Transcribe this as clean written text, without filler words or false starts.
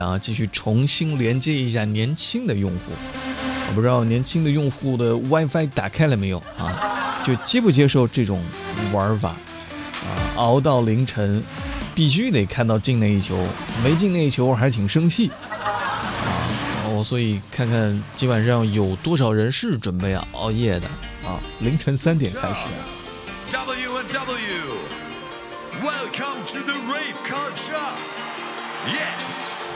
继续重新连接一下年轻的用户。我不知道年轻的用户的 WiFi 打开了没有啊？就接不接受这种玩法啊？熬到凌晨，必须得看到进那一球，没进那一球还挺生气啊！所以看看今晚上有多少人是准备熬夜的啊？凌晨3点开始。 W&W, welcome to the Rave Culture. Yes.